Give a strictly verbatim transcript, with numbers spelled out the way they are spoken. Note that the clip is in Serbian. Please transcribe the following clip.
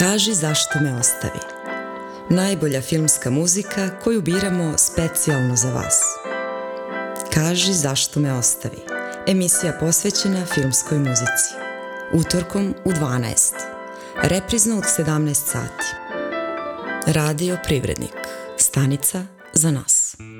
Kaži zašto me ostavi. Najbolja filmska muzika koju biramo specijalno za vas. Kaži zašto me ostavi. Emisija posvećena filmskoj muzici. Utorkom u dvanaest. Reprizno od sedamnaest sati. Radio Privrednik. Stanica za nas.